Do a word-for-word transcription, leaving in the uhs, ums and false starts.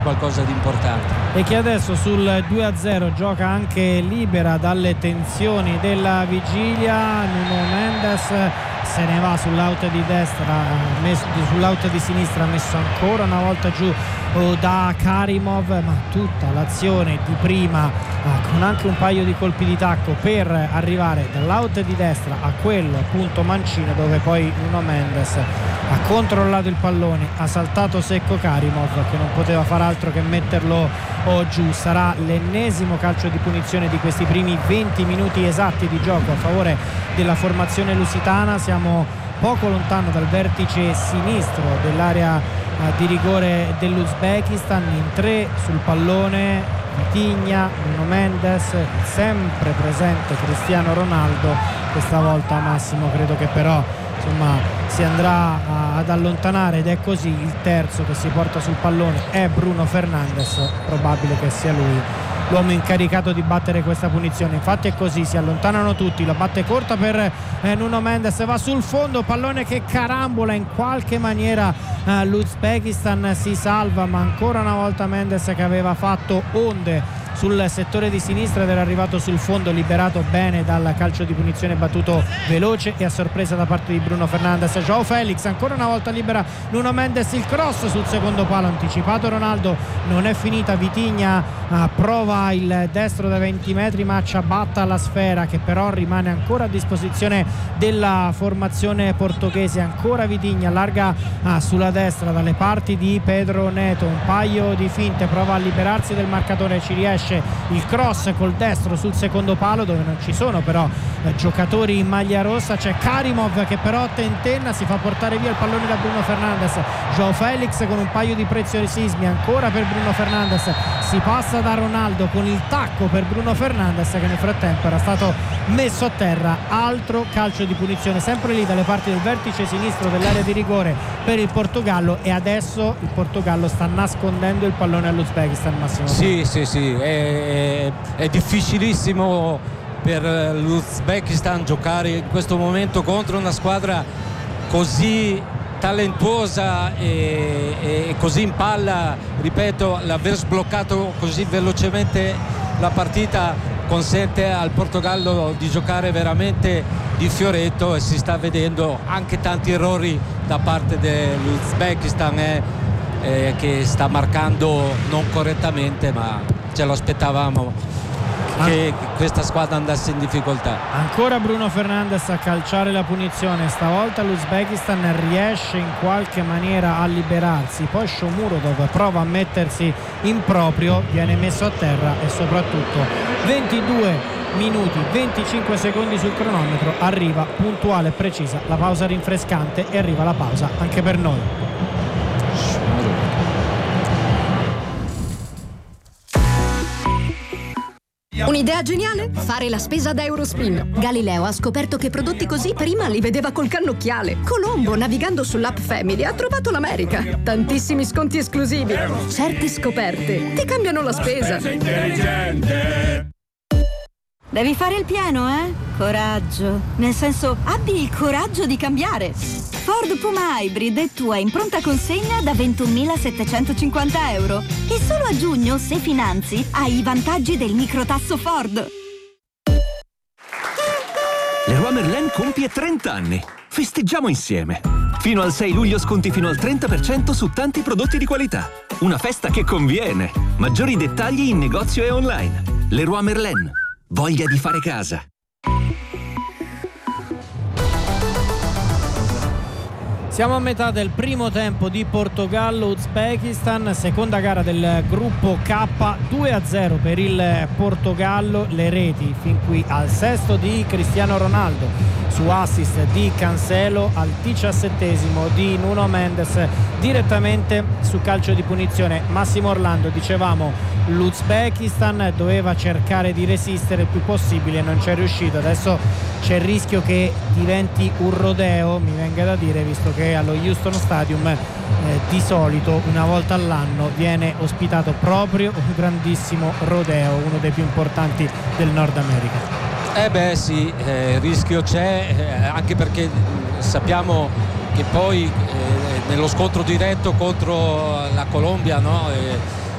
qualcosa di importante. E che adesso sul due a zero gioca anche libera dalle tensioni della vigilia. Nuno Mendes se ne va sull'out di destra, messo, sull'out di sinistra, messo ancora una volta giù da Karimov, ma tutta l'azione di prima con anche un paio di colpi di tacco per arrivare dall'out di destra a quello appunto mancino, dove poi Nuno Mendes ha controllato il pallone, ha saltato secco Karimov che non poteva far altro che metterlo oh, giù. Sarà l'ennesimo calcio di punizione di questi primi venti minuti esatti di gioco a favore della formazione lusitana. Siamo poco lontano dal vertice sinistro dell'area eh, di rigore dell'Uzbekistan. In tre sul pallone Vitinha, Nuno Mendes, sempre presente Cristiano Ronaldo. Questa volta Massimo credo che però insomma si andrà a, ad allontanare, ed è così. Il terzo che si porta sul pallone è Bruno Fernandes, probabile che sia lui l'uomo incaricato di battere questa punizione. Infatti è così, si allontanano tutti, la batte corta per eh, Nuno Mendes, va sul fondo, pallone che carambola in qualche maniera, eh, l'Uzbekistan si salva, ma ancora una volta Mendes che aveva fatto onde sul settore di sinistra ed era arrivato sul fondo, liberato bene dal calcio di punizione battuto veloce e a sorpresa da parte di Bruno Fernandes. João Felix ancora una volta libera Nuno Mendes, il cross sul secondo palo anticipato Ronaldo, non è finita. Vitinha uh, prova il destro da venti metri ma ciabatta la sfera, che però rimane ancora a disposizione della formazione portoghese. Ancora Vitinha allarga uh, sulla destra dalle parti di Pedro Neto, un paio di finte, prova a liberarsi del marcatore, ci riesce. Il cross col destro sul secondo palo dove non ci sono però eh, giocatori in maglia rossa. C'è Karimov che però tentenna, si fa portare via il pallone da Bruno Fernandes. João Felix con un paio di preziosismi ancora per Bruno Fernandes, si passa da Ronaldo con il tacco per Bruno Fernandes che nel frattempo era stato messo a terra. Altro calcio di punizione sempre lì dalle parti del vertice sinistro dell'area di rigore per il Portogallo, e adesso il Portogallo sta nascondendo il pallone all'Uzbekistan. Massimo. Sì, sì, sì, è, è difficilissimo per l'Uzbekistan giocare in questo momento contro una squadra così talentuosa e, e così in palla. Ripeto, l'aver sbloccato così velocemente la partita consente al Portogallo di giocare veramente di fioretto, e si sta vedendo anche tanti errori da parte dell'Uzbekistan eh, eh, che sta marcando non correttamente, ma ce lo aspettavamo che questa squadra andasse in difficoltà. Ancora Bruno Fernandes a calciare la punizione, stavolta l'Uzbekistan riesce in qualche maniera a liberarsi, poi Shomurodov prova a mettersi in proprio, viene messo a terra, e soprattutto ventidue minuti venticinque secondi sul cronometro, arriva puntuale e precisa la pausa rinfrescante, e arriva la pausa anche per noi. Un'idea geniale? Fare la spesa da Eurospin. Galileo ha scoperto che prodotti così prima li vedeva col cannocchiale. Colombo, navigando sull'app Family, ha trovato l'America. Tantissimi sconti esclusivi. Certe scoperte ti cambiano la spesa. Devi fare il pieno, eh? Coraggio. Nel senso, abbi il coraggio di cambiare. Ford Puma Hybrid è tua in pronta consegna da ventunomilasettecentocinquanta euro. E solo a giugno, se finanzi, hai i vantaggi del microtasso Ford. Leroy Merlin compie trenta anni. Festeggiamo insieme. Fino al sei luglio sconti fino al trenta per cento su tanti prodotti di qualità. Una festa che conviene. Maggiori dettagli in negozio e online. Leroy Merlin. Voglia di fare casa. Siamo a metà del primo tempo di Portogallo-Uzbekistan, seconda gara del gruppo K, due a zero per il Portogallo. Le reti fin qui: al sesto di Cristiano Ronaldo, su assist di Cancelo, al diciassettesimo di Nuno Mendes, direttamente su calcio di punizione Massimo Orlando. Dicevamo, l'Uzbekistan doveva cercare di resistere il più possibile, non ci è riuscito. Adesso c'è il rischio che diventi un rodeo, mi venga da dire, visto che allo Houston Stadium eh, di solito una volta all'anno viene ospitato proprio un grandissimo rodeo, uno dei più importanti del Nord America. Eh beh sì, eh, il rischio c'è, eh, anche perché sappiamo che poi eh, nello scontro diretto contro la Colombia, no? Eh,